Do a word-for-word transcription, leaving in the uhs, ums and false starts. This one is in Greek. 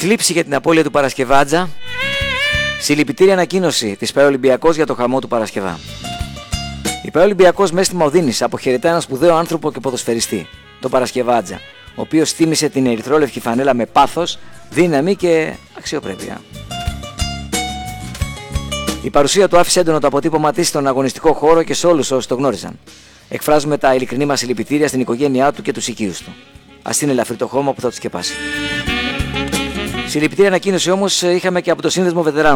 Θλίψη για την απώλεια του Παρασκευάτζα. Συλληπιτήρια ανακοίνωση της ΠΑΕ Ολυμπιακός για το χαμό του Παρασκευά. Η ΠΑΕ Ολυμπιακός μέσα στη Μαουδίνης αποχαιρετά έναν σπουδαίο άνθρωπο και ποδοσφαιριστή, τον Παρασκευάτζα, ο οποίος θύμισε την ερυθρόλευκη φανέλα με πάθος, δύναμη και αξιοπρέπεια. Η παρουσία του άφησε έντονο το αποτύπωμα της στον αγωνιστικό χώρο και σε όλους όσοι το γνώριζαν. Εκφράζουμε τα ειλικρινή μας συλληπιτήρια στην οικογένειά του και τους οικείους του. Ας είναι ελαφρύ το χώμα που θα του σκεπάσει. Συλληπιτήρια ανακοίνωση όμως είχαμε και από το Σύνδεσμο Βετεράνων